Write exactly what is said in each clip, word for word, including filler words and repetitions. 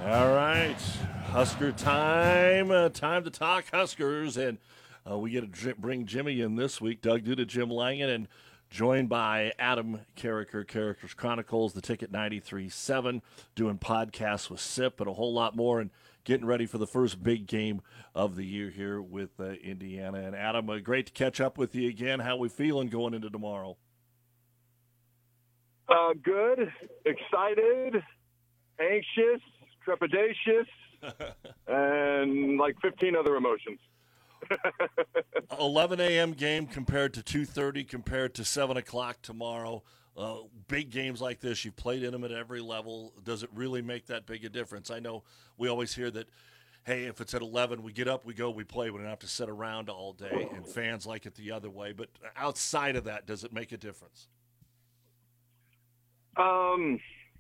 All right, Husker time. Uh, time to talk Huskers, and uh, we get to bring Jimmy in this week. Doug Duda, Jim Langen, and joined by Adam Carricker, Carricker's Chronicles, the Ticket ninety-three point seven, doing podcasts with S I P and a whole lot more, and getting ready for the first big game of the year here with uh, Indiana. And Adam, uh, great to catch up with you again. How we feeling going into tomorrow? Uh, good, excited, anxious, trepidatious, and like fifteen other emotions. eleven a.m. game compared to two thirty, compared to seven o'clock tomorrow. Uh, big games like this, you've played in them at every level. Does it really make that big a difference? I know we always hear that, hey, if it's at eleven, we get up, we go, we play. We don't have to sit around all day, and fans like it the other way. But outside of that, does it make a difference? Um,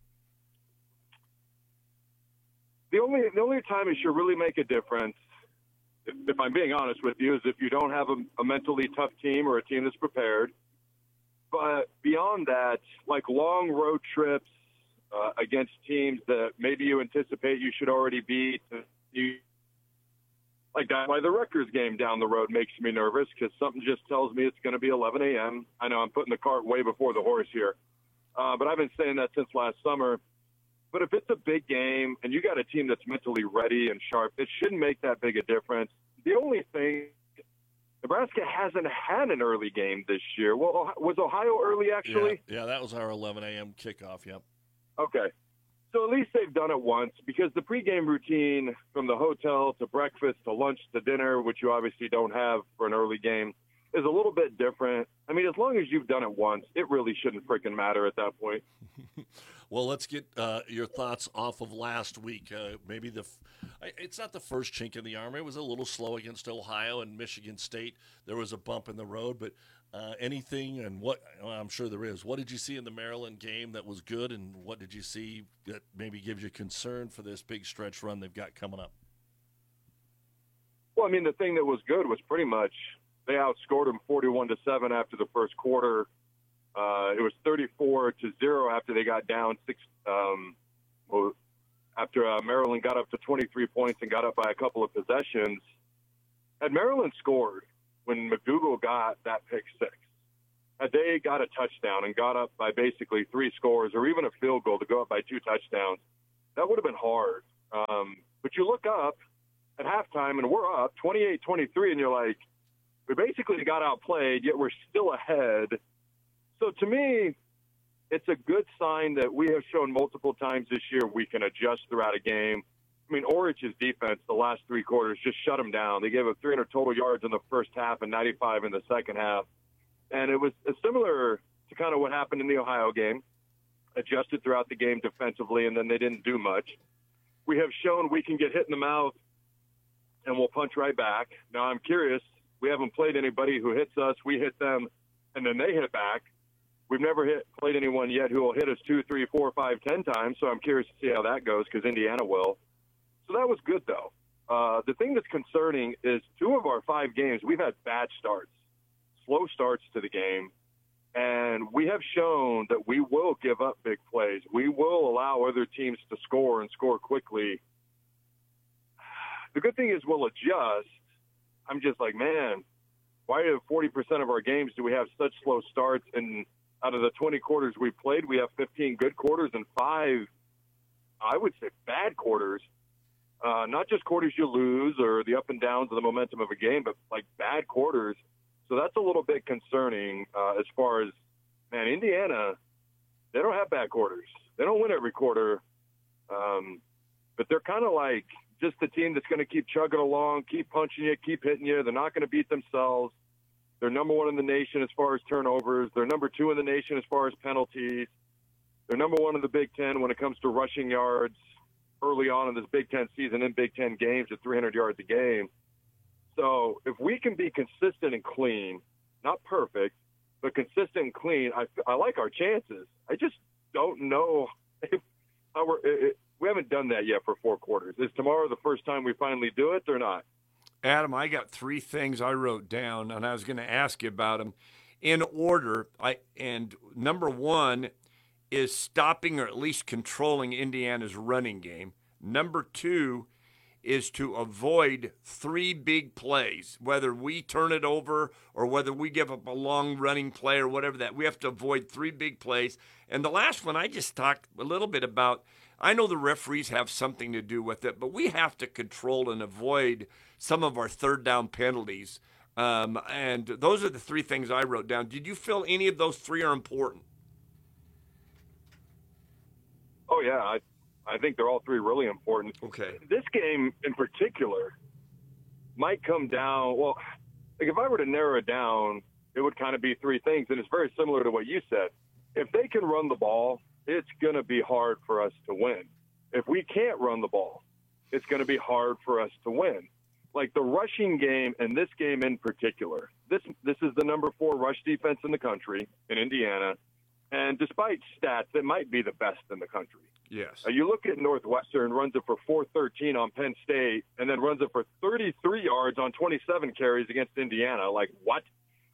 the only the only time it should really make a difference, if, if I'm being honest with you, is if you don't have a, a mentally tough team or a team that's prepared. But beyond that, like long road trips uh, against teams that maybe you anticipate you should already beat, you, like that, why the Rutgers game down the road makes me nervous because something just tells me it's going to be eleven a.m. I know I'm putting the cart way before the horse here. Uh, but I've been saying that since last summer. But if it's a big game and you got a team that's mentally ready and sharp, it shouldn't make that big a difference. The only thing, Nebraska hasn't had an early game this year. Well, was Ohio early actually? Yeah, yeah, that was our eleven a.m. kickoff, yep. Okay. So at least they've done it once because the pregame routine from the hotel to breakfast to lunch to dinner, which you obviously don't have for an early game, is a little bit different. I mean, as long as you've done it once, it really shouldn't freaking matter at that point. Well, let's get uh, your thoughts off of last week. Uh, maybe the f- it's not the first chink in the armor. It was a little slow against Ohio and Michigan State. There was a bump in the road, but uh, anything and what well, I'm sure there is. What did you see in the Maryland game that was good, and what did you see that maybe gives you concern for this big stretch run they've got coming up? Well, I mean, the thing that was good was pretty much they outscored them forty-one to seven after the first quarter. Uh, it was thirty-four to zero after they got down six. Um, well, after uh, Maryland got up to twenty-three points and got up by a couple of possessions. Had Maryland scored when McDougal got that pick six, had they got a touchdown and got up by basically three scores or even a field goal to go up by two touchdowns, that would have been hard. Um, but you look up at halftime and we're up twenty-eight twenty-three, and you're like, we basically got outplayed, yet we're still ahead. So to me, it's a good sign that we have shown multiple times this year we can adjust throughout a game. I mean, Orange's defense the last three quarters just shut them down. They gave up three hundred total yards in the first half and ninety-five in the second half. And it was similar to kind of what happened in the Ohio game, adjusted throughout the game defensively, and then they didn't do much. We have shown we can get hit in the mouth and we'll punch right back. Now, I'm curious. We haven't played anybody who hits us. We hit them, and then they hit back. We've never hit played anyone yet who will hit us two, three, four, five, ten times, so I'm curious to see how that goes because Indiana will. So that was good, though. Uh, the thing that's concerning is two of our five games, we've had bad starts, slow starts to the game, and we have shown that we will give up big plays. We will allow other teams to score and score quickly. The good thing is we'll adjust. I'm just like, man, why do forty percent of our games do we have such slow starts? And out of the twenty quarters we played, we have fifteen good quarters and five, I would say, bad quarters. Uh, not just quarters you lose or the up and downs of the momentum of a game, but like bad quarters. So that's a little bit concerning uh, as far as, man, Indiana, they don't have bad quarters. They don't win every quarter. Um, but they're kind of like just the team that's going to keep chugging along, keep punching you, keep hitting you. They're not going to beat themselves. They're number one in the nation as far as turnovers. They're number two in the nation as far as penalties. They're number one in the Big Ten when it comes to rushing yards early on in this Big Ten season in Big Ten games at three hundred yards a game. So if we can be consistent and clean, not perfect, but consistent and clean, I, I like our chances. I just don't know if how we're it, – we haven't done that yet for four quarters. Is tomorrow the first time we finally do it or not? Adam, I got three things I wrote down, and I was going to ask you about them in order. I and number one is stopping or at least controlling Indiana's running game. Number two is to avoid three big plays, whether we turn it over or whether we give up a long running play or whatever that. We have to avoid three big plays. And the last one I just talked a little bit about, I know the referees have something to do with it, but we have to control and avoid some of our third down penalties. Um, and those are the three things I wrote down. Did you feel any of those three are important? Oh, yeah. I, I think they're all three really important. Okay. This game in particular might come down, well, like if I were to narrow it down, it would kind of be three things, and it's very similar to what you said. If they can run the ball, it's going to be hard for us to win. If we can't run the ball, it's going to be hard for us to win. Like the rushing game, and this game in particular, this this is the number four rush defense in the country in Indiana, and despite stats, it might be the best in the country. Yes. Uh, you look at Northwestern, runs it for four thirteen on Penn State, and then runs it for thirty-three yards on twenty-seven carries against Indiana. Like, what?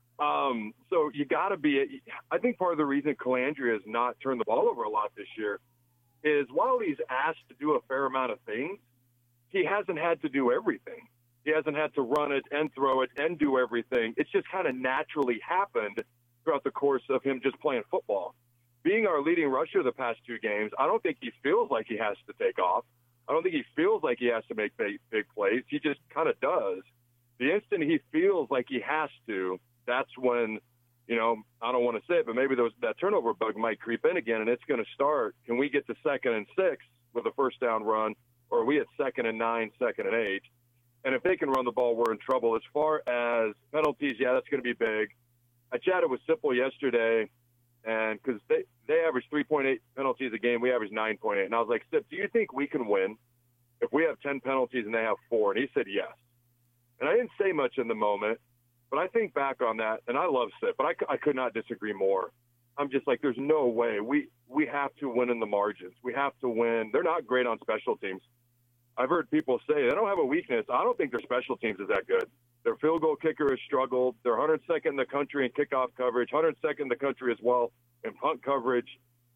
Um, so you got to be – I think part of the reason Calandria has not turned the ball over a lot this year is while he's asked to do a fair amount of things, he hasn't had to do everything. He hasn't had to run it and throw it and do everything. It's just kind of naturally happened throughout the course of him just playing football. Being our leading rusher the past two games, I don't think he feels like he has to take off. I don't think he feels like he has to make big, big plays. He just kind of does. The instant he feels like he has to, that's when, you know, I don't want to say it, but maybe those, that turnover bug might creep in again, and it's going to start. Can we get to second and six with a first down run, or are we at second and nine, second and eight? And if they can run the ball, we're in trouble. As far as penalties, yeah, that's going to be big. I chatted with Sipple yesterday, and because they, they average three point eight penalties a game, we average nine point eight. And I was like, Sip, do you think we can win if we have ten penalties and they have four? And he said yes. And I didn't say much in the moment, but I think back on that, and I love Sip, but I, I could not disagree more. I'm just like, there's no way. We, we have to win in the margins. We have to win. They're not great on special teams. I've heard people say they don't have a weakness. I don't think their special teams is that good. Their field goal kicker has struggled. They're one hundred second in the country in kickoff coverage, one hundred second in the country as well in punt coverage.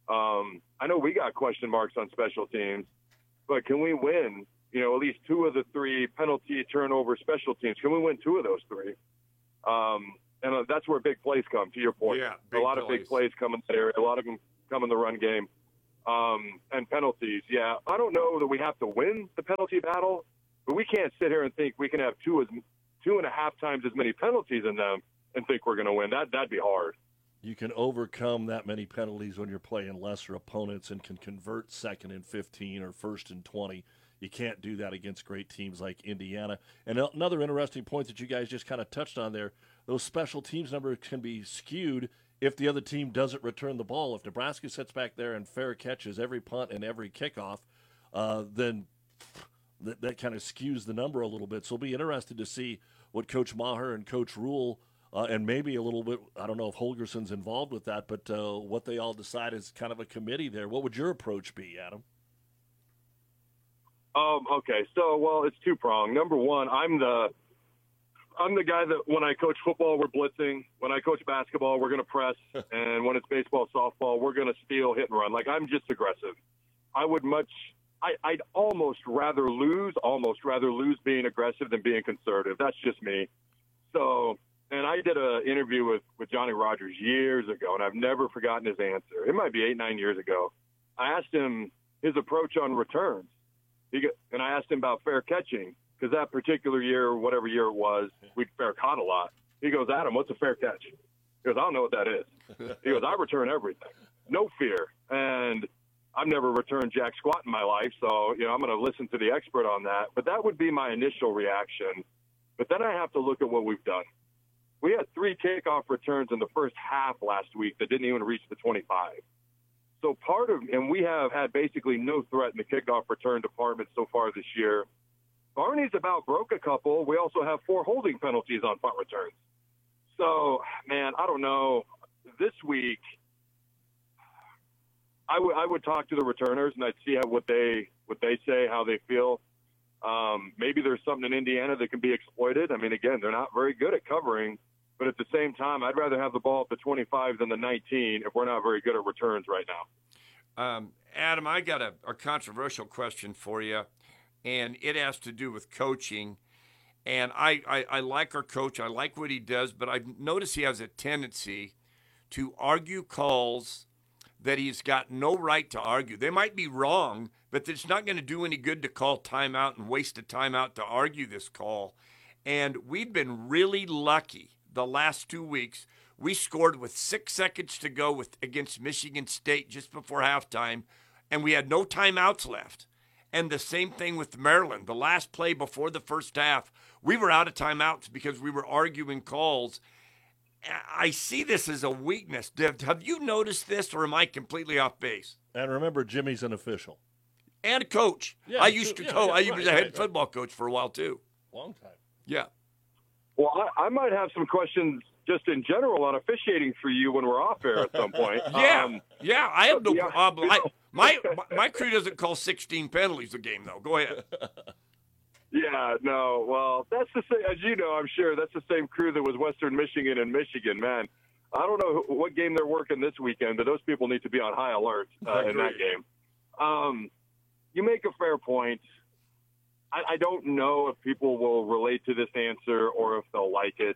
Um, I know we got question marks on special teams, but can we win, you know, at least two of the three penalty, turnover, special teams? Can we win two of those three? Um, and uh, that's where big plays come, to your point. Yeah, a lot plays. of big plays come in that area. A lot of them come in the run game. Um, and penalties, yeah. I don't know that we have to win the penalty battle, but we can't sit here and think we can have two as two and a half times as many penalties in them and think we're going to win. That that'd be hard. You can overcome that many penalties when you're playing lesser opponents and can convert second and fifteen or first and twenty. You can't do that against great teams like Indiana. And another interesting point that you guys just kind of touched on there, those special teams numbers can be skewed if the other team doesn't return the ball. If Nebraska sits back there and fair catches every punt and every kickoff, uh, then th- that kind of skews the number a little bit. So it'll be interested to see what Coach Maher and Coach Rule, uh, and maybe a little bit, I don't know if Holgerson's involved with that, but uh, what they all decide is kind of a committee there. What would your approach be, Adam? Um, okay, so, well, it's two-pronged. Number one, I'm the I'm the guy that when I coach football, we're blitzing. When I coach basketball, we're going to press. And when it's baseball, softball, we're going to steal, hit, and run. Like, I'm just aggressive. I would much I, – I'd almost rather lose, almost rather lose being aggressive than being conservative. That's just me. So – and I did an interview with, with Johnny Rogers years ago, and I've never forgotten his answer. It might be eight, nine years ago. I asked him his approach on returns. He got, and I asked him about fair catching, because that particular year, whatever year it was, we'd fair caught a lot. He goes, Adam, what's a fair catch? He goes, I don't know what that is. He goes, I return everything. No fear. And I've never returned jack squat in my life, so, you know, I'm going to listen to the expert on that. But that would be my initial reaction. But then I have to look at what we've done. We had three kickoff returns in the first half last week that didn't even reach the twenty-five. So part of, and we have had basically no threat in the kickoff return department so far this year. Barney's about broke a couple. We also have four holding penalties on punt returns. So, man, I don't know. This week, I would I would talk to the returners and I'd see how, what they what they say, how they feel. Um, maybe there's something in Indiana that can be exploited. I mean, again, they're not very good at covering. But at the same time, I'd rather have the ball at the twenty-five than the nineteen if we're not very good at returns right now. Um, Adam, I got a, a controversial question for you, and it has to do with coaching. And I, I, I like our coach. I like what he does, but I've noticed he has a tendency to argue calls that he's got no right to argue. They might be wrong, but it's not going to do any good to call timeout and waste a timeout to argue this call. And we've been really lucky the last two weeks. We scored with six seconds to go with against Michigan State just before halftime, and we had no timeouts left. And the same thing with Maryland. The last play before the first half, we were out of timeouts because we were arguing calls. I see this as a weakness. Have you noticed this, or am I completely off base? And remember, Jimmy's an official. And a coach. Yeah, I used to yeah, coach. yeah, I was right, a head right, football coach for a while, too. Long time. Yeah. Well, I, I might have some questions just in general on officiating for you when we're off air at some point. Yeah, Um, yeah, I have no yeah. problem. I, my my crew doesn't call sixteen penalties a game, though. Go ahead. Yeah, no. Well, that's the same, as you know, I'm sure that's the same crew that was Western Michigan and Michigan. Man, I don't know who- what game they're working this weekend, but those people need to be on high alert uh, in that game. Um, you make a fair point. I, I don't know if people will relate to this answer or if they'll like it.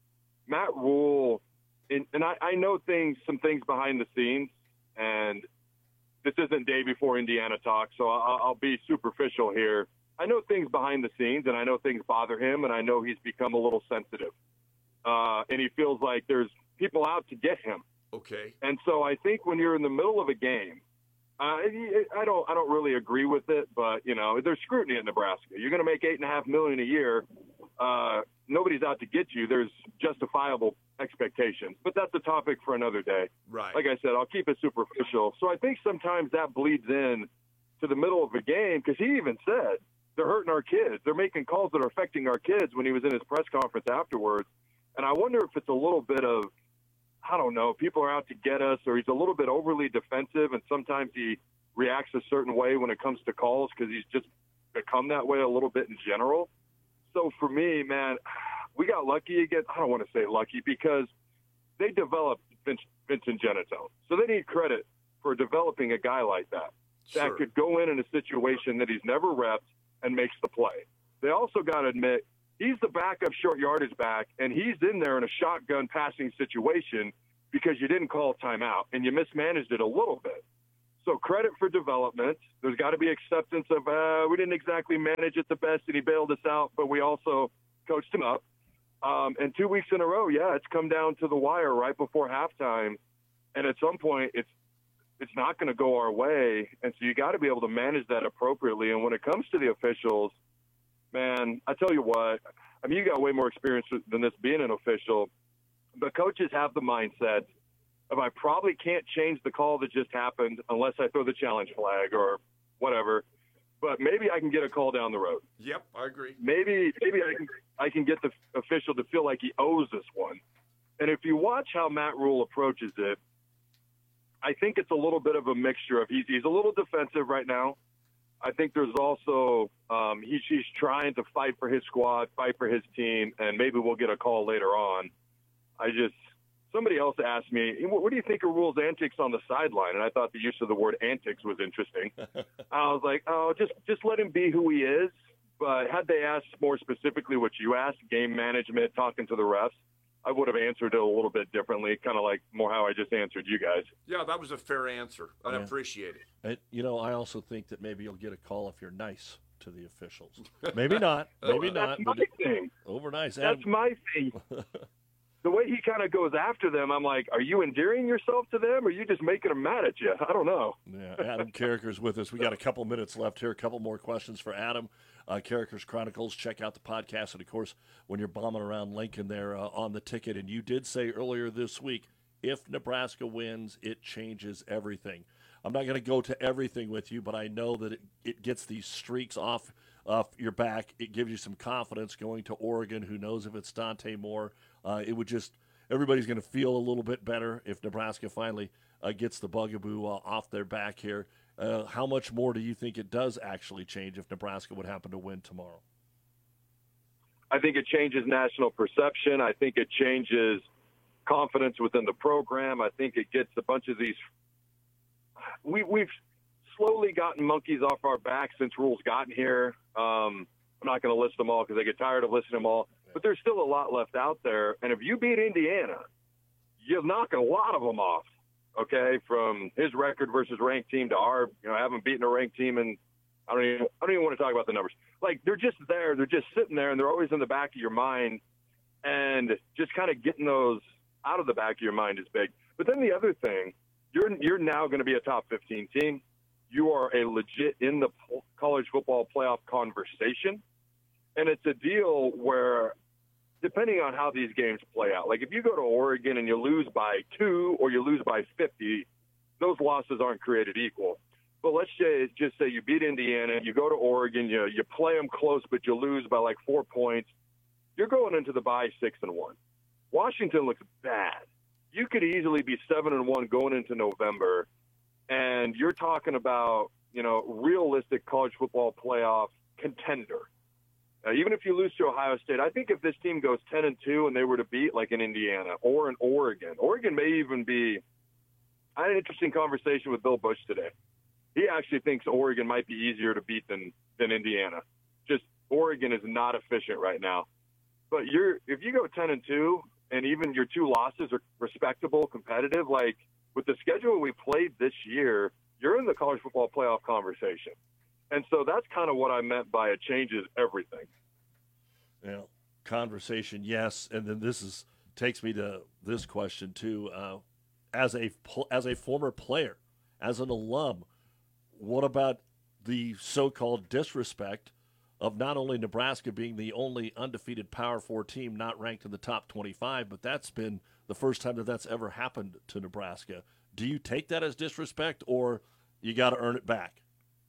Matt Rule, and, and I, I know things, some things behind the scenes, and this isn't day before Indiana talk, so I'll, I'll be superficial here. I know things behind the scenes, and I know things bother him, and I know he's become a little sensitive. Uh, and he feels like there's people out to get him. Okay. And so I think when you're in the middle of a game, uh, I don't, I don't really agree with it, but you know, there's scrutiny at Nebraska. You're going to make eight and a half million a year. Uh, nobody's out to get you. There's justifiable expectations, but that's a topic for another day. Right. Like I said, I'll keep it superficial. So I think sometimes that bleeds in to the middle of a game, because he even said they're hurting our kids. They're making calls that are affecting our kids when he was in his press conference afterwards. And I wonder if it's a little bit of, I don't know, people are out to get us, or he's a little bit overly defensive, and sometimes he reacts a certain way when it comes to calls because he's just become that way a little bit in general. So for me, man, we got lucky again. I don't want to say lucky because they developed Vince, Vincent Genito. So they need credit for developing a guy like that Sure. that could go in in a situation that he's never repped and makes the play. They also got to admit he's the backup short yardage back, and he's in there in a shotgun passing situation because you didn't call a timeout and you mismanaged it a little bit. So credit for development. There's got to be acceptance of uh, we didn't exactly manage it the best, and he bailed us out, but we also coached him up. Um, and two weeks in a row, yeah, it's come down to the wire right before halftime, and at some point it's it's not going to go our way, and so you got to be able to manage that appropriately. And when it comes to the officials, man, I tell you what, I mean, you got way more experience than this being an official, but coaches have the mindset of I probably can't change the call that just happened unless I throw the challenge flag or whatever, but maybe I can get a call down the road. Yep, I agree. Maybe maybe I can I can get the official to feel like he owes us one. And if you watch how Matt Rule approaches it, I think it's a little bit of a mixture of he's he's a little defensive right now. I think there's also um, he's he's trying to fight for his squad, fight for his team, and maybe we'll get a call later on. I just somebody else asked me, what, what do you think of Rule's antics on the sideline? And I thought the use of the word antics was interesting. I was like, oh, just just let him be who he is. But had they asked more specifically what you asked, game management, talking to the refs, I would have answered it a little bit differently, kind of like more how I just answered you guys. Yeah, that was a fair answer. I Yeah. appreciate it. And, you know, I also think that maybe you'll get a call if you're nice to the officials. Maybe not. Maybe not. That's my But thing. over nice. That's Adam, my thing. The way he kind of goes after them, I'm like, are you endearing yourself to them, or are you just making them mad at you? I don't know. yeah, Adam Carricker's with us. We got a couple minutes left here. A couple more questions for Adam. Uh, Carricker's Chronicles. Check out the podcast. And, of course, when you're bombing around Lincoln there uh, on the ticket. And you did say earlier this week, if Nebraska wins, it changes everything. I'm not going to go to everything with you, but I know that it, it gets these streaks off, off your back. It gives you some confidence going to Oregon. Who knows if it's Dante Moore. Uh, it would just – everybody's going to feel a little bit better if Nebraska finally uh, gets the bugaboo uh, off their back here. Uh, how much more do you think it does actually change if Nebraska would happen to win tomorrow? I think it changes national perception. I think it changes confidence within the program. I think it gets a bunch of these we, – we've slowly gotten monkeys off our back since rules gotten here. Um, I'm not going to list them all because I get tired of listing them all. But there's still a lot left out there. And if you beat Indiana, you'll knock a lot of them off, okay, from his record versus ranked team to our, you know, I haven't beaten a ranked team in, I don't even, I don't even want to talk about the numbers. Like, they're just there. They're just sitting there, and they're always in the back of your mind. And just kind of getting those out of the back of your mind is big. But then the other thing, you're you're now going to be a top fifteen team. You are a legit in the college football playoff conversation. And it's a deal where, depending on how these games play out, like if you go to Oregon and you lose by two or you lose by fifty, those losses aren't created equal. But let's say, just say you beat Indiana, you go to Oregon, you you play them close, but you lose by like four points. You're going into the bye six and one. Washington looks bad. You could easily be seven and one going into November, and you're talking about, you know, realistic college football playoff contender. Uh, even if you lose to Ohio State, I think if this team goes ten and two and they were to beat like an Indiana or an Oregon, Oregon may even be. I had an interesting conversation with Bill Bush today. He actually thinks Oregon might be easier to beat than than Indiana. Just Oregon is not efficient right now. But you're if you go ten and two and even your two losses are respectable, competitive, like with the schedule we played this year, you're in the college football playoff conversation. And so that's kind of what I meant by it changes everything. You know, conversation, yes, and then this is takes me to this question too. Uh, as a as a former player, as an alum, what about the so-called disrespect of not only Nebraska being the only undefeated Power Four team not ranked in the top twenty-five, but that's been the first time that that's ever happened to Nebraska. Do you take that as disrespect, or you got to earn it back?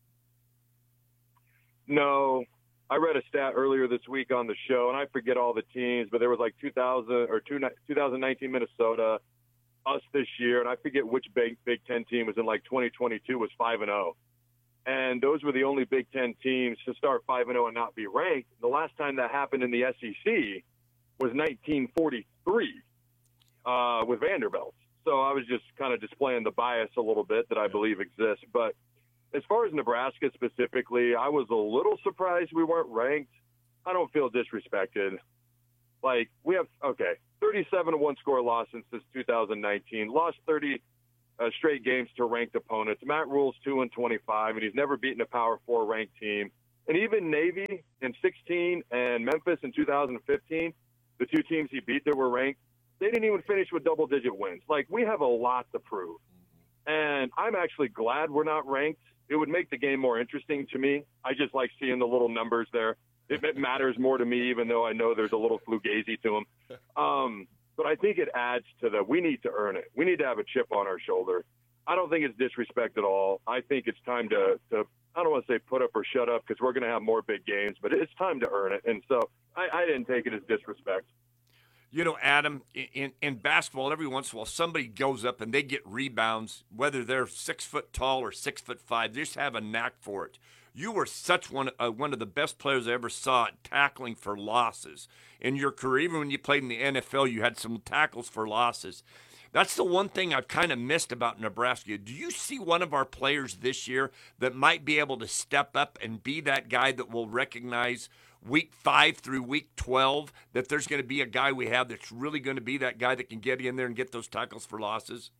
No. I read a stat earlier this week on the show, and I forget all the teams, but there was like two thousand or two, twenty nineteen Minnesota, us this year, and I forget which Big Big Ten team was in like twenty twenty-two was five and zero. And those were the only Big Ten teams to start five and zero and not be ranked. The last time that happened in the S E C was nineteen forty-three uh, with Vanderbilt. So I was just kind of displaying the bias a little bit that I believe exists. But as far as Nebraska specifically, I was a little surprised we weren't ranked. I don't feel disrespected. Like, we have, okay, thirty-seven to one score loss since two thousand nineteen, lost thirty Uh, straight games to ranked opponents. Matt Rule's two and twenty-five, and he's never beaten a Power Four ranked team. And even Navy in sixteen and Memphis in two thousand fifteen, the two teams he beat that were ranked, they didn't even finish with double-digit wins. Like, we have a lot to prove. And I'm actually glad we're not ranked. It would make the game more interesting to me. I just like seeing the little numbers there. It, it matters more to me, even though I know there's a little fugazi to them. Um, But I think it adds to the, we need to earn it. We need to have a chip on our shoulder. I don't think it's disrespect at all. I think it's time to, to I don't want to say put up or shut up because we're going to have more big games, but it's time to earn it. And so I, I didn't take it as disrespect. You know, Adam, in, in basketball, every once in a while, somebody goes up and they get rebounds, whether they're six foot tall or six foot five. They just have a knack for it. You were such one uh, one of the best players I ever saw at tackling for losses in your career. Even when you played in the N F L, you had some tackles for losses. That's the one thing I've kind of missed about Nebraska. Do you see one of our players this year that might be able to step up and be that guy that will recognize week five through week twelve that there's going to be a guy we have that's really going to be that guy that can get in there and get those tackles for losses?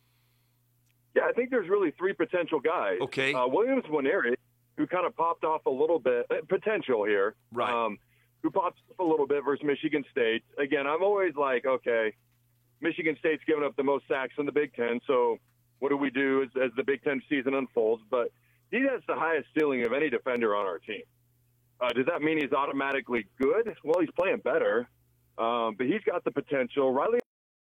Yeah, I think there's really three potential guys. Okay. Uh, Williams Nwaneri, who kind of popped off a little bit, uh, potential here. Right. Um, who popped up a little bit versus Michigan State. Again, I'm always like, okay, Michigan State's given up the most sacks in the Big Ten, so what do we do as, as the Big Ten season unfolds? But he has the highest ceiling of any defender on our team. Uh, does that mean he's automatically good? Well, he's playing better, um, but he's got the potential. Riley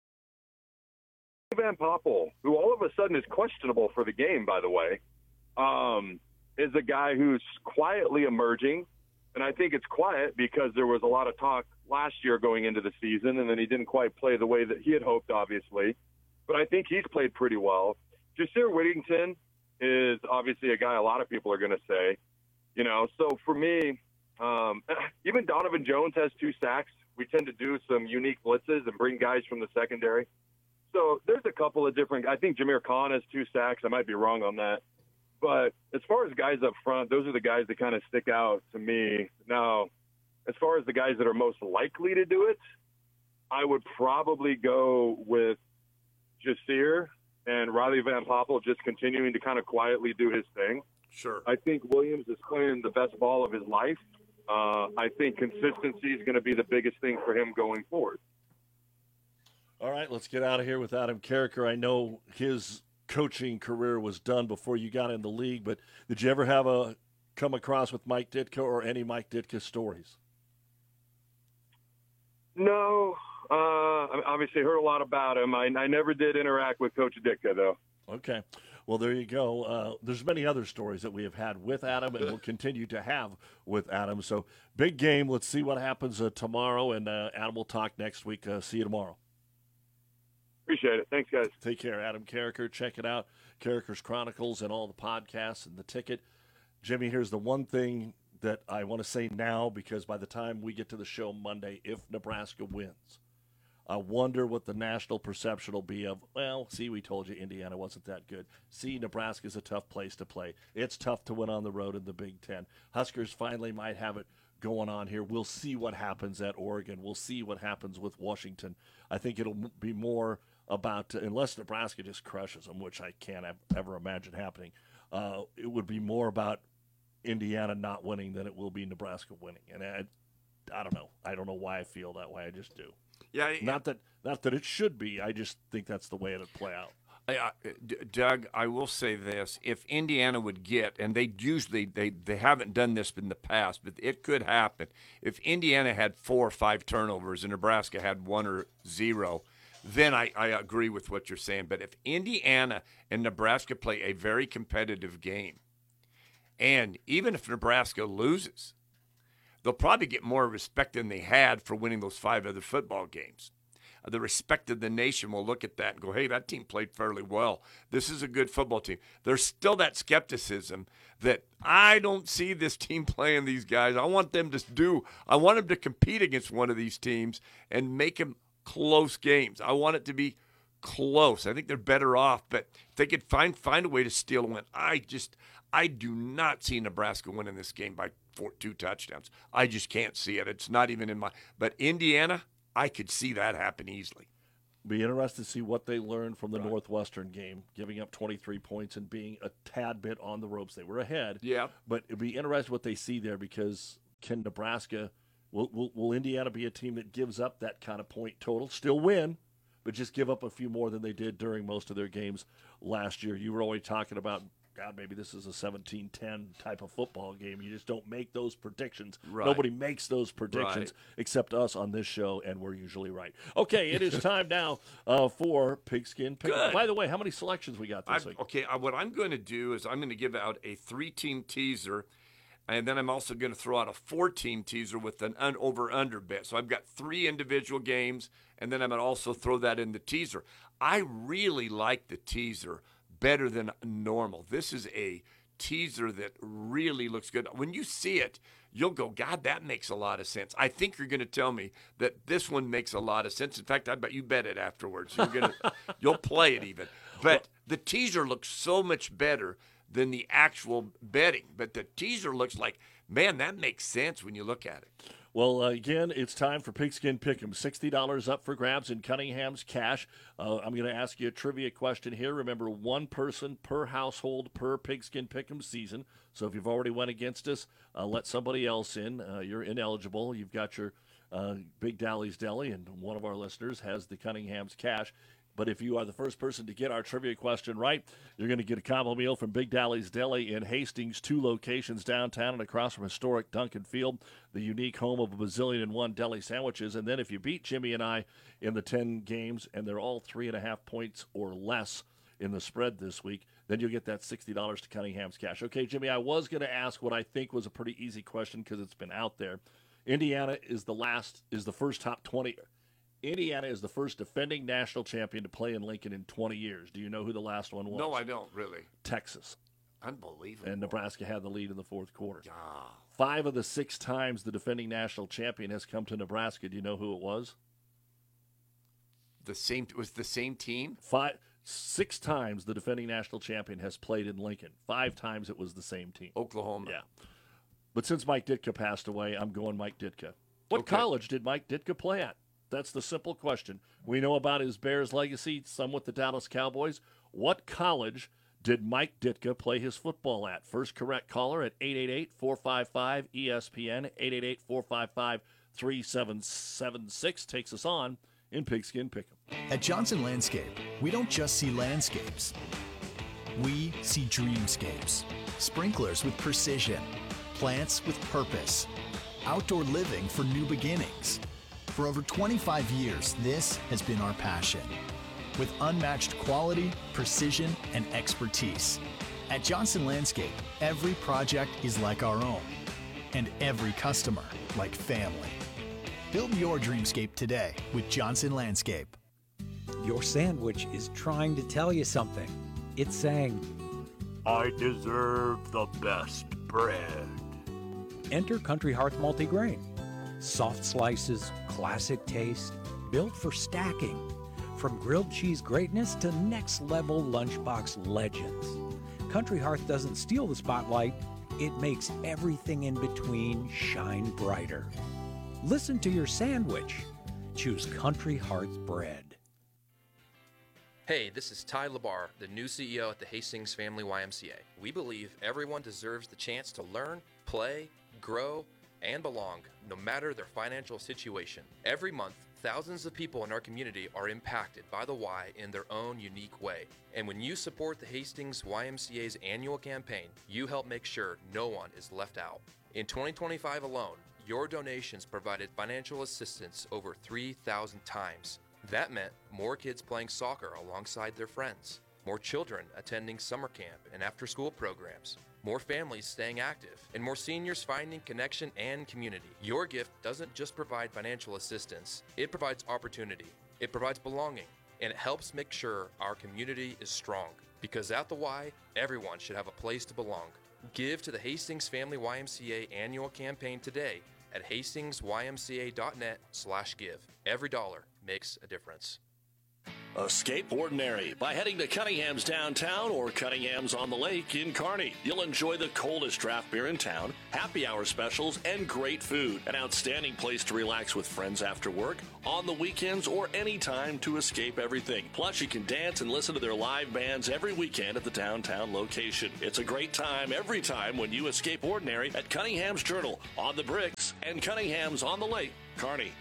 Van Poppel, who all of a sudden is questionable for the game, by the way, um, is a guy who's quietly emerging. And I think it's quiet because there was a lot of talk last year going into the season, and then he didn't quite play the way that he had hoped, obviously. But I think he's played pretty well. Jasir Whittington is obviously a guy a lot of people are going to say. You know, so for me, um, even Donovan Jones has two sacks. We tend to do some unique blitzes and bring guys from the secondary. So there's a couple of different – I think Jameer Khan has two sacks. I might be wrong on that. But as far as guys up front, those are the guys that kind of stick out to me. Now, as far as the guys that are most likely to do it, I would probably go with Jasir and Riley Van Poppel just continuing to kind of quietly do his thing. Sure. I think Williams is playing the best ball of his life. Uh, I think consistency is going to be the biggest thing for him going forward. All right, let's get out of here with Adam Carriker. I know his coaching career was done before you got in the league, but did you ever have a come across with Mike Ditka or any Mike Ditka stories? No. Uh, I obviously heard a lot about him. I, I never did interact with Coach Ditka, though. Okay. Well, there you go. Uh, there's many other stories that we have had with Adam and will continue to have with Adam. So, big game. Let's see what happens uh, tomorrow, and uh, Adam will talk next week. Uh, see you tomorrow. Appreciate it. Thanks, guys. Take care. Adam Carriker. Check it out. Carriker's Chronicles and all the podcasts and the ticket. Jimmy, here's the one thing that I want to say now, because by the time we get to the show Monday, if Nebraska wins, I wonder what the national perception will be of, well, see, we told you Indiana wasn't that good. See, Nebraska's a tough place to play. It's tough to win on the road in the Big Ten. Huskers finally might have it going on here. We'll see what happens at Oregon. We'll see what happens with Washington. I think it'll be more about, unless Nebraska just crushes them, which I can't ever imagine happening, uh, it would be more about Indiana not winning than it will be Nebraska winning. And I, I don't know. I don't know why I feel that way. I just do. Yeah, not that not that it should be. I just think that's the way it'll play out. I, I, D- Doug, I will say this: if Indiana would get, and they usually they they haven't done this in the past, but it could happen. If Indiana had four or five turnovers and Nebraska had one or zero, then I, I agree with what you're saying. But if Indiana and Nebraska play a very competitive game, and even if Nebraska loses, they'll probably get more respect than they had for winning those five other football games. Uh, the respect of the nation will look at that and go, hey, that team played fairly well. This is a good football team. There's still that skepticism that I don't see this team playing these guys. I want them to do, I want them to compete against one of these teams and make them close games. I want it to be close. I think they're better off, but if they could find find a way to steal a win, I just, I do not see Nebraska winning this game by four, two touchdowns. I just can't see it. It's not even in my. But Indiana, I could see that happen easily. Be interested to see what they learned from the Right. Northwestern game, giving up twenty-three points and being a tad bit on the ropes. They were ahead. Yeah. But it'd be interesting what they see there, because can Nebraska, will, will, will Indiana be a team that gives up that kind of point total, still win, but just give up a few more than they did during most of their games last year? You were always talking about, God, maybe this is a seventeen ten type of football game. You just don't make those predictions. Right. Nobody makes those predictions Right. except us on this show, and we're usually right. Okay, it is time now uh, for Pigskin Pick. Good. By the way, how many selections we got this I, week? okay, I, what I'm going to do is I'm going to give out a three-team teaser, and then I'm also going to throw out a four-team teaser with an un- over-under bet. So I've got three individual games, and then I'm going to also throw that in the teaser. I really like the teaser better than normal. This is a teaser that really looks good. When you see it, you'll go, God, that makes a lot of sense. I think you're going to tell me that this one makes a lot of sense. In fact, I bet you bet it afterwards. You're going to, you'll play it even. But the teaser looks so much better than the actual betting. But the teaser looks like, man, that makes sense when you look at it. Well, uh, again, it's time for Pigskin Pick'em. sixty dollars up for grabs in Cunningham's cash. Uh, I'm going to ask you a trivia question here. Remember, one person per household per Pigskin Pick'em season. So if you've already went against us, uh, let somebody else in. Uh, you're ineligible. You've got your uh, Big Dally's Deli, and one of our listeners has the Cunningham's cash. But if you are the first person to get our trivia question right, you're going to get a combo meal from Big Dally's Deli in Hastings, two locations downtown and across from historic Duncan Field, the unique home of a bazillion and one deli sandwiches. And then if you beat Jimmy and I in the ten games, and they're all three and a half points or less in the spread this week, then you'll get that sixty dollars to Cunningham's cash. Okay, Jimmy, I was going to ask what I think was a pretty easy question because it's been out there. Indiana is the last, is the first top twenty. Indiana is the first defending national champion to play in Lincoln in twenty years. Do you know who the last one was? No, I don't really. Texas. Unbelievable. And Nebraska had the lead in the fourth quarter. Ah, Five of the six times the defending national champion has come to Nebraska. Do you know who it was? the same, it was the same team? Five. Six times the defending national champion has played in Lincoln. Five times it was the same team. Oklahoma. Yeah. But since Mike Ditka passed away, I'm going Mike Ditka. What Okay. college did Mike Ditka play at? That's the simple question. We know about his Bears legacy, some with the Dallas Cowboys. What college did Mike Ditka play his football at? First correct caller at eight eight eight, four five five, E S P N, eight eight eight, four five five, three seven seven six takes us on in Pigskin Pick'em. At Johnson Landscape, we don't just see landscapes. We see dreamscapes. Sprinklers with precision. Plants with purpose. Outdoor living for new beginnings. For over twenty-five years, this has been our passion. With unmatched quality, precision, and expertise. At Johnson Landscape, every project is like our own. And every customer like family. Build your dreamscape today with Johnson Landscape. Your sandwich is trying to tell you something. It's saying, I deserve the best bread. enter Country Hearth Multigrain. Soft slices, classic taste, built for stacking. From grilled cheese greatness to next level lunchbox legends. Country Hearth doesn't steal the spotlight, it makes everything in between shine brighter. Listen to your sandwich. Choose Country Hearth bread. Hey, this is Ty Labar, the new C E O at the Hastings Family Y M C A. We believe everyone deserves the chance to learn, play, grow, and belong, no matter their financial situation. Every month, thousands of people in our community are impacted by the Y in their own unique way. And when you support the Hastings Y M C A's annual campaign, you help make sure no one is left out. In twenty twenty-five alone, your donations provided financial assistance over three thousand times. That meant more kids playing soccer alongside their friends, more children attending summer camp and after-school programs, more families staying active, and more seniors finding connection and community. Your gift doesn't just provide financial assistance, it provides opportunity, it provides belonging, and it helps make sure our community is strong. Because at the Y, everyone should have a place to belong. Give to the Hastings Family Y M C A annual campaign today at hastingsymca.net slash give. Every dollar makes a difference. Escape ordinary by heading to Cunningham's downtown or Cunningham's on the lake in Kearney. You'll enjoy the coldest draft beer in town, happy hour specials, and great food. An outstanding place to relax with friends after work, on the weekends, or any time to escape everything. Plus, you can dance and listen to their live bands every weekend at the downtown location. It's a great time every time when you escape ordinary at Cunningham's Journal, on the Bricks, and Cunningham's on the lake, Kearney.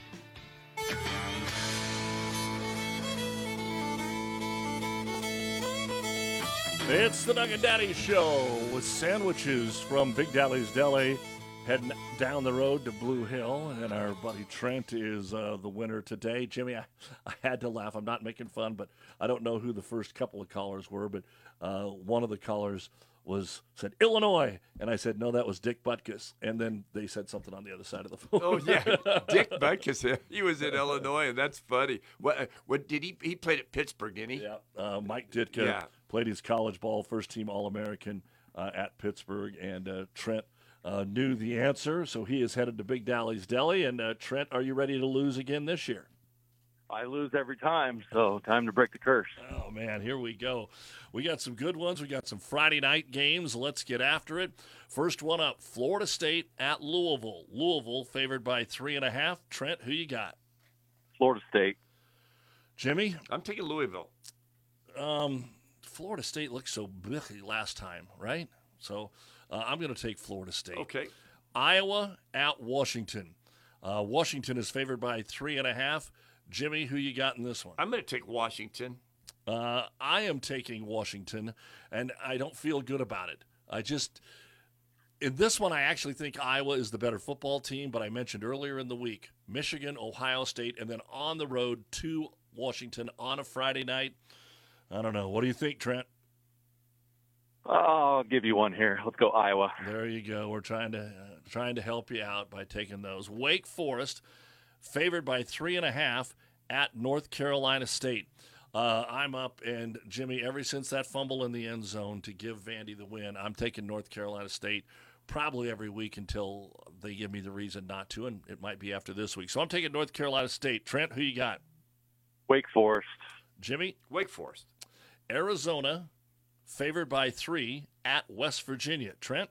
It's the Doug and Daddy Show with sandwiches from Big Daddy's Deli, heading down the road to Blue Hill, and our buddy Trent is uh, the winner today. Jimmy, I, I had to laugh. I'm not making fun, but I don't know who the first couple of callers were, but uh, one of the callers was said Illinois, and I said no, that was Dick Butkus, and then they said something on the other side of the phone. Oh yeah, Dick Butkus. He was in Illinois, and that's funny. What? What did he? He played at Pittsburgh, didn't he? Yeah, uh, Mike Ditka Yeah. played his college ball, first team All-American uh, at Pittsburgh, and uh, Trent uh, knew the answer, so he is headed to Big Daddy's Deli. And uh, Trent, are you ready to lose again this year? I lose every time, so time to break the curse. Oh, man, here we go. We got some good ones. We got some Friday night games. Let's get after it. First one up, Florida State at Louisville. Louisville favored by three and a half. Trent, who you got? Florida State. Jimmy? I'm taking Louisville. Um, Florida State looked so blithy last time, right? So uh, I'm going to take Florida State. Okay. Iowa at Washington. Uh, Washington is favored by three and a half. Jimmy, who you got in this one? I'm going to take Washington. Uh, I am taking Washington, and I don't feel good about it. I just, in this one, I actually think Iowa is the better football team, but I mentioned earlier in the week, Michigan, Ohio State, and then on the road to Washington on a Friday night. I don't know. What do you think, Trent? I'll give you one here. Let's go Iowa. There you go. We're trying to uh, trying to help you out by taking those. Wake Forest, favored by three and a half at North Carolina State. Uh, I'm up, and Jimmy, ever since that fumble in the end zone to give Vandy the win, I'm taking North Carolina State probably every week until they give me the reason not to, and it might be after this week. So I'm taking North Carolina State. Trent, who you got? Wake Forest. Jimmy? Wake Forest. Arizona, favored by three at West Virginia. Trent?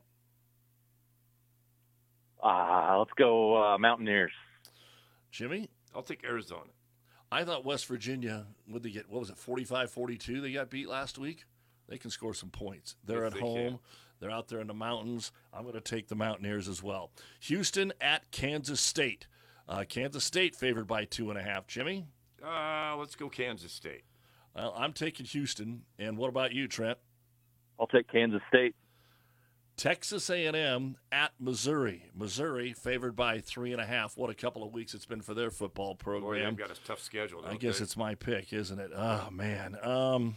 Uh, let's go uh, Mountaineers. Jimmy? I'll take Arizona. I thought West Virginia, would they get, what was it, forty-five forty-two they got beat last week? They can score some points. They're Yes, at they home. can. They're out there in the mountains. I'm going to take the Mountaineers as well. Houston at Kansas State. Uh, Kansas State favored by two and a half. Jimmy? Uh, let's go Kansas State. Well, I'm taking Houston. And what about you, Trent? I'll take Kansas State. Texas A and M at Missouri. Missouri favored by three and a half. What a couple of weeks it's been for their football Boy, program. they've got a tough schedule. I don't guess they? it's my pick, isn't it? Oh, man. Um,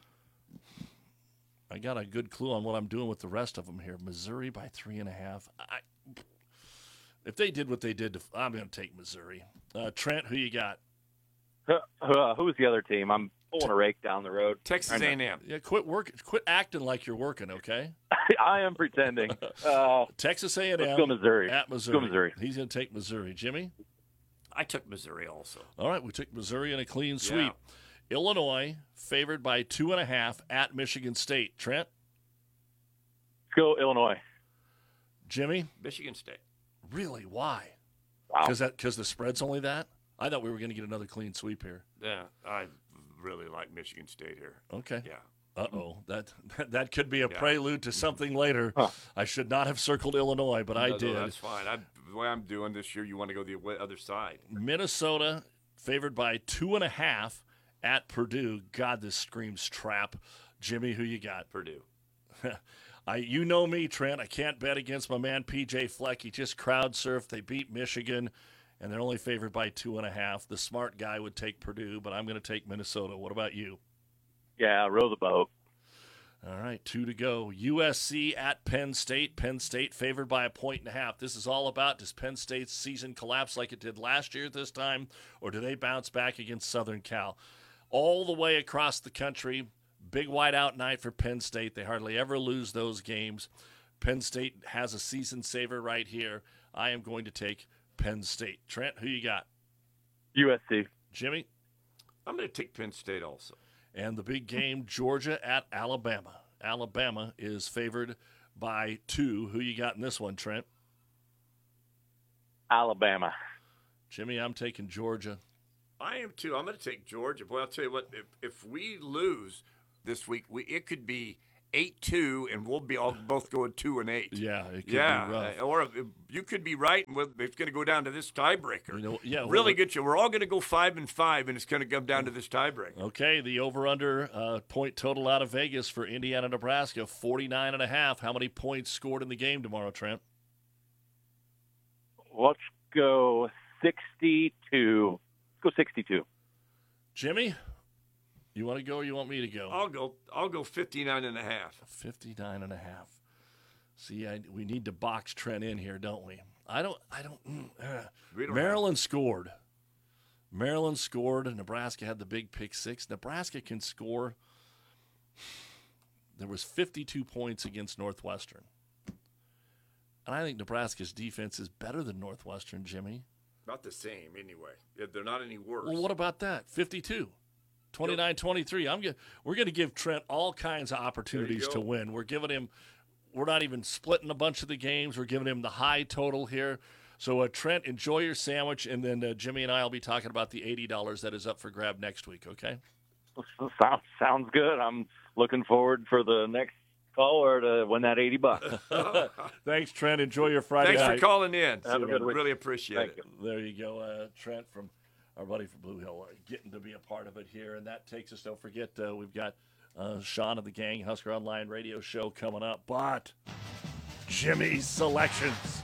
I got a good clue on what I'm doing with the rest of them here. Missouri by three and a half. I, if they did what they did, to, I'm going to take Missouri. Uh, Trent, who you got? Uh, who's the other team? I'm pulling a rake down the road. Texas A and M. Yeah, quit work. Quit acting like you're working, okay? I am pretending. Uh, Texas A and M. Let's go Missouri. At Missouri. Let's go Missouri. He's going to take Missouri. Jimmy? I took Missouri also. All right, we took Missouri in a clean sweep. Yeah. Illinois favored by two and a half at Michigan State. Trent? Let's go Illinois. Jimmy? Michigan State. Really? Why? Wow. Because that because the spread's only that? I thought we were going to get another clean sweep here. Yeah, I really like Michigan State here. Okay. Yeah. Uh-oh. That that could be a Yeah. prelude to something later. Huh. I should not have circled Illinois, but I No, no, did. that's fine. I, the way I'm doing this year, you want to go the wa- other side. Minnesota favored by two and a half at Purdue. God, this screams trap. Jimmy, who you got? Purdue. I, you know me, Trent. I can't bet against my man P J Fleck. He just crowd surfed. They beat Michigan, and they're only favored by two and a half. The smart guy would take Purdue, but I'm going to take Minnesota. What about you? Yeah, row the boat. All right, two to go. U S C at Penn State. Penn State favored by a point and a half. This is all about, does Penn State's season collapse like it did last year this time, or do they bounce back against Southern Cal? All the way across the country, big whiteout night for Penn State. They hardly ever lose those games. Penn State has a season saver right here. I am going to take Penn State. Trent, who you got? U S C. Jimmy? I'm going to take Penn State also. And the big game, Georgia at Alabama. Alabama is favored by two. Who you got in this one, Trent? Alabama. Jimmy, I'm taking Georgia. I am too. I'm going to take Georgia. Boy, I'll tell you what, if, if we lose this week, we it could be eight two, and we'll be all both going two and eight. Yeah, it could yeah, be rough. uh, or if, you could be right, and we'll- it's going to go down to this tiebreaker. You know, yeah, well, really the- get you. We're all going to go five and five, and it's going to come down to this tiebreaker. Okay, the over-under uh, point total out of Vegas for Indiana, Nebraska, forty-nine and a half. How many points scored in the game tomorrow, Trent? Let's go sixty-two. Let's go sixty-two. Jimmy, you want to go or you want me to go? I'll go. I'll go fifty-nine and a half. fifty-nine and a half. See, I, we need to box Trent in here, don't we? I don't. I don't. mm, uh. We don't Maryland scored. Maryland scored, and Nebraska had the big pick six. Nebraska can score. There was fifty-two points against Northwestern. And I think Nebraska's defense is better than Northwestern, Jimmy. Not the same, anyway. They're not any worse. Well, what about that? fifty-two. twenty-nine twenty-three. I'm get, we're going to give Trent all kinds of opportunities go. to win. We're giving him we're not even splitting a bunch of the games. We're giving him the high total here. So, uh, Trent, enjoy your sandwich, and then uh, Jimmy and I will be talking about the eighty dollars that is up for grab next week, okay? Sounds sounds good. I'm looking forward for the next caller to win that eighty bucks. Thanks, Trent. Enjoy your Friday Thanks night. for calling in. Have a good week. Really appreciate Thank it. you. There you go, uh, Trent from our buddy from Blue Hill, uh, getting to be a part of it here. And that takes us, don't forget, uh, we've got uh, Sean of the Gang, Husker Online radio show coming up. But Jimmy's selections.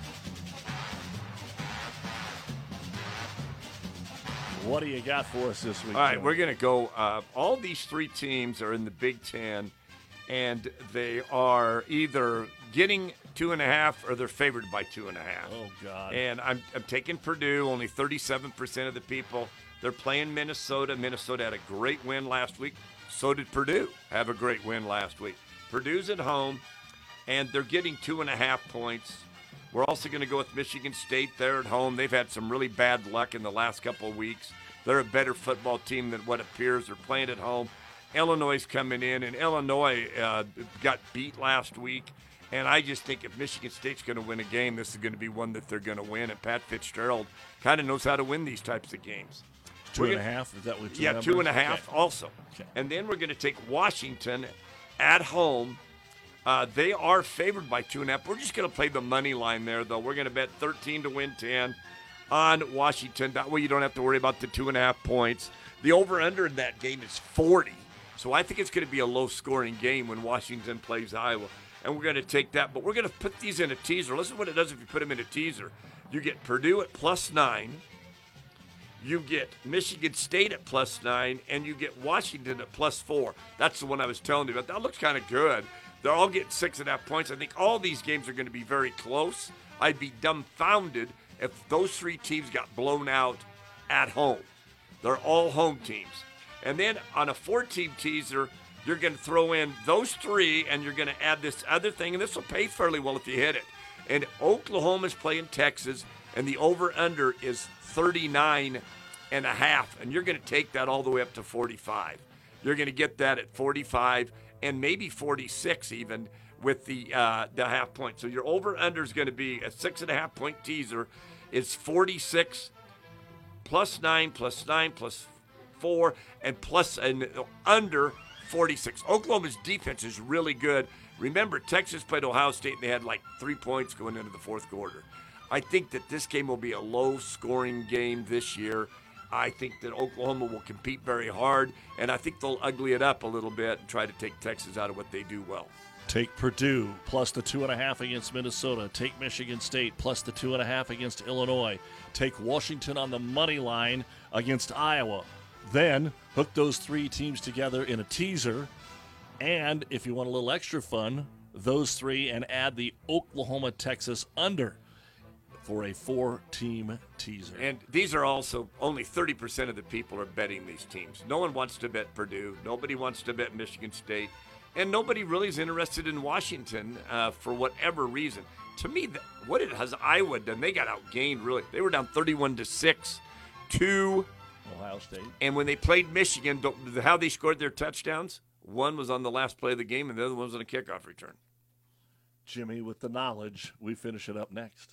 What do you got for us this week? All right, Jimmy? we're going to go. Uh, all these three teams are in the Big Ten, and they are either getting two and a half or they're favored by two and a half. Oh, God. And I'm, I'm taking Purdue, only thirty-seven percent of the people. They're playing Minnesota. Minnesota had a great win last week. So did Purdue have a great win last week. Purdue's at home, and they're getting two and a half points. We're also going to go with Michigan State. They're at home. They've had some really bad luck in the last couple of weeks. They're a better football team than what appears. They're playing at home. Illinois is coming in, and Illinois uh, got beat last week. And I just think if Michigan State's going to win a game, this is going to be one that they're going to win. And Pat Fitzgerald kind of knows how to win these types of games. Two We're and gonna, a half? Is that what? Yeah, numbers? two and a half Okay. also. Okay. And then we're going to take Washington at home. Uh, they are favored by two and a half. We're just going to play the money line there, though. We're going to bet thirteen to win ten on Washington. That way you don't have to worry about the two and a half points. The over-under in that game is forty. So I think it's going to be a low-scoring game when Washington plays Iowa. And we're going to take that. But we're going to put these in a teaser. Listen to what it does if you put them in a teaser. You get Purdue at plus nine. You get Michigan State at plus nine. And you get Washington at plus four. That's the one I was telling you about. That looks kind of good. They're all getting six and a half points. I think all these games are going to be very close. I'd be dumbfounded if those three teams got blown out at home. They're all home teams. And then on a four-team teaser, you're going to throw in those three, and you're going to add this other thing, and this will pay fairly well if you hit it. And Oklahoma's playing Texas, and the over-under is thirty-nine and a half, and you're going to take that all the way up to forty-five. You're going to get that at forty-five and maybe forty-six even with the uh, the half point. So your over-under is going to be a six and a half point teaser. It's forty-six plus nine plus nine plus four and plus and under forty-six. Oklahoma's defense is really good. Remember, Texas played Ohio State and they had like three points going into the fourth quarter. I think that this game will be a low-scoring game this year. I think that Oklahoma will compete very hard, and I think they'll ugly it up a little bit and try to take Texas out of what they do well. Take Purdue plus the two and a half against Minnesota. Take Michigan State plus the two and a half against Illinois. Take Washington on the money line against Iowa. Then hook those three teams together in a teaser. And if you want a little extra fun, those three and add the Oklahoma-Texas under for a four-team teaser. And these are also only thirty percent of the people are betting these teams. No one wants to bet Purdue. Nobody wants to bet Michigan State. And nobody really is interested in Washington uh, for whatever reason. To me, the, what it has Iowa done, they got outgained, really. They were down thirty-one to six to Ohio State. And when they played Michigan, how they scored their touchdowns, one was on the last play of the game and the other one was on a kickoff return. Jimmy, with the knowledge, we finish it up next.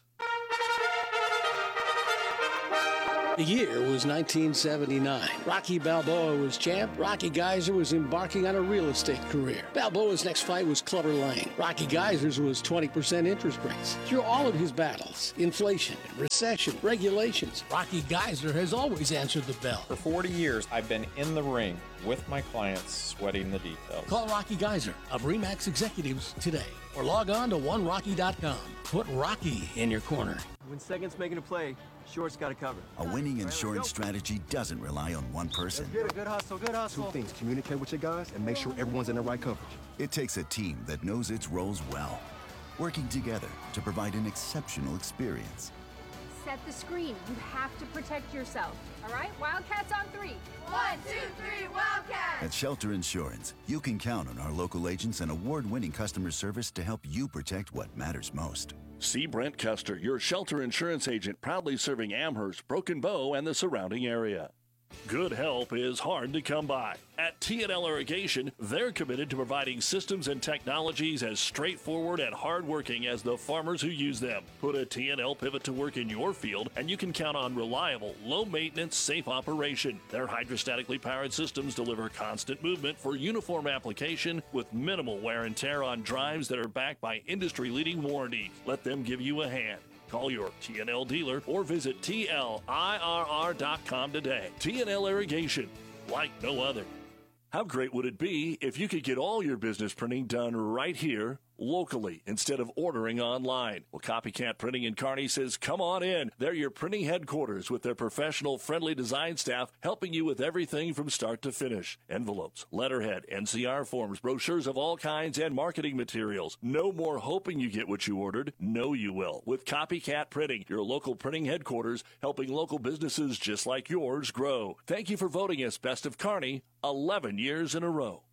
The year was nineteen seventy-nine. Rocky Balboa was champ. Rocky Geyser was embarking on a real estate career. Balboa's next fight was Clubber Lang. Rocky Geyser's was twenty percent interest rates. Through all of his battles, inflation, recession, regulations, Rocky Geyser has always answered the bell. For forty years, I've been in the ring with my clients, sweating the details. Call Rocky Geyser of RE/MAX Executives today or log on to one rocky dot com. Put Rocky in your corner. When second's making a play, short's got to cover. A winning insurance strategy doesn't rely on one person. Good, good hustle, good hustle. Two things: communicate with your guys and make sure everyone's in the right coverage. It takes a team that knows its roles well, working together to provide an exceptional experience. Set the screen. You have to protect yourself. All right, Wildcats on three. One, two, three, Wildcats! At Shelter Insurance, you can count on our local agents and award-winning customer service to help you protect what matters most. See Brent Custer, your Shelter Insurance agent, proudly serving Amherst, Broken Bow, and the surrounding area. Good help is hard to come by. At T and L Irrigation, they're committed to providing systems and technologies as straightforward and hardworking as the farmers who use them. Put a T and L pivot to work in your field, and you can count on reliable, low-maintenance, safe operation. Their hydrostatically powered systems deliver constant movement for uniform application with minimal wear and tear on drives that are backed by industry-leading warranties. Let them give you a hand. Call your T and L dealer or visit T L I R R dot com today. T and L Irrigation, like no other. How great would it be if you could get all your business printing done right here, locally, instead of ordering online? Well, Copycat Printing in Kearney says, come on in. They're your printing headquarters with their professional, friendly design staff helping you with everything from start to finish. Envelopes, letterhead, N C R forms, brochures of all kinds, and marketing materials. No more hoping you get what you ordered. Know you will. With Copycat Printing, your local printing headquarters, helping local businesses just like yours grow. Thank you for voting us Best of Kearney eleven years in a row.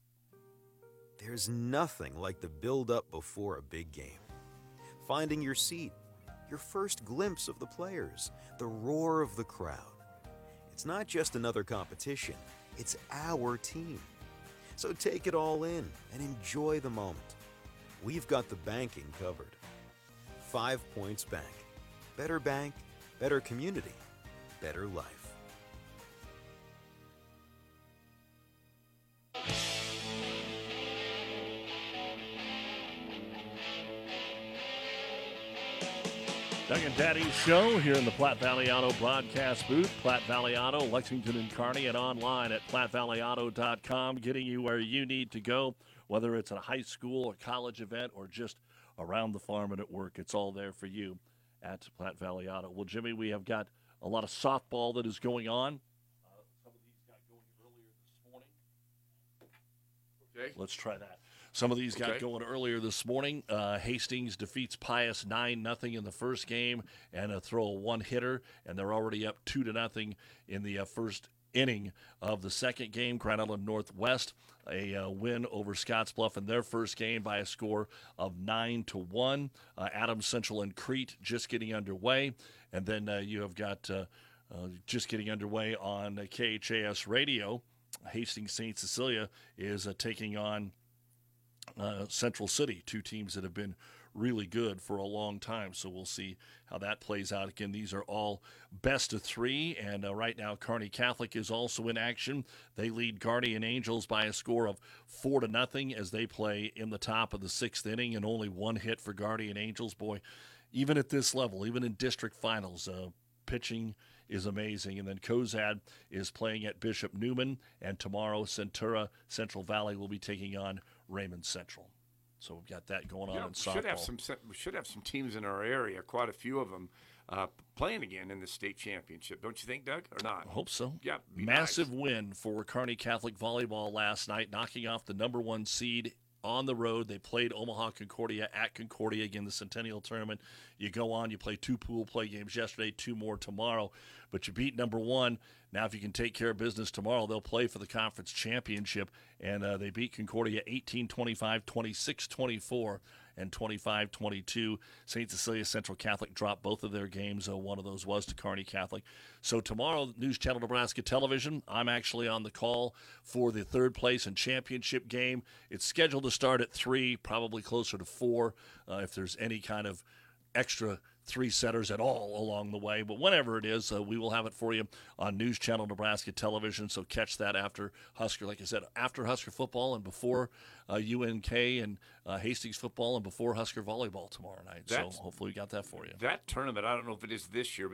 There's nothing like the build-up before a big game. Finding your seat, your first glimpse of the players, the roar of the crowd. It's not just another competition, it's our team. So take it all in and enjoy the moment. We've got the banking covered. Five Points Bank. Better bank, better community, better life. Doug and Daddy's show here in the Platte Valley Auto broadcast booth. Platte Valley Auto, Lexington and Kearney, and online at platte valley auto dot com, getting you where you need to go, whether it's a high school or college event or just around the farm and at work. It's all there for you at Platte Valley Auto. Well, Jimmy, we have got a lot of softball that is going on. Uh, some of these got going earlier this morning. Okay. Let's try that. Some of these got Okay. going earlier this morning. Uh, Hastings defeats Pius nine nothing in the first game and uh, throw a one-hitter, and they're already up two to nothing in the uh, first inning of the second game. Grand Island Northwest, a uh, win over Scottsbluff in their first game by a score of nine to one. Uh, Adams Central and Crete just getting underway, and then uh, you have got uh, uh, just getting underway on uh, K H A S Radio. Hastings Saint Cecilia is uh, taking on Uh, Central City, two teams that have been really good for a long time. So we'll see how that plays out. Again, these are all best of three, and uh, right now Kearney Catholic is also in action. They lead Guardian Angels by a score of four to nothing as they play in the top of the sixth inning, and only one hit for Guardian Angels. Boy, even at this level, even in district finals, uh, pitching is amazing. And then Cozad is playing at Bishop Newman, and tomorrow Centura Central Valley will be taking on Raymond Central. So we've got that going on Yeah, in we softball. should have some. We should have some teams in our area, quite a few of them, uh, playing again in the state championship. Don't you think, Doug, or not? I hope so. Yeah, be Massive nice. win for Kearney Catholic volleyball last night, knocking off the number one seed on the road. They played Omaha Concordia at Concordia again, the Centennial Tournament. You go on, you play two pool play games yesterday, two more tomorrow, but you beat number one. Now, if you can take care of business tomorrow, they'll play for the conference championship, and uh, they beat Concordia eighteen twenty-five, twenty-six twenty-four, and twenty-five twenty-two. Saint Cecilia Central Catholic dropped both of their games. Uh, one of those was to Kearney Catholic. So tomorrow, News Channel Nebraska Television, I'm actually on the call for the third place and championship game. It's scheduled to start at three, probably closer to four, uh, if there's any kind of extra three setters at all along the way. But whenever it is, uh, we will have it for you on News Channel Nebraska Television. So catch that after Husker, like I said, after Husker football and before uh, U N K and uh, Hastings football and before Husker volleyball tomorrow night. That's- so hopefully we got that for you. That tournament, I don't know if it is this year, but